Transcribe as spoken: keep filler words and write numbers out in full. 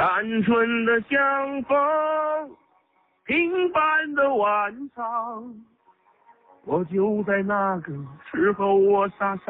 单纯的相逢，平凡的晚上，我就在那个时候，我傻傻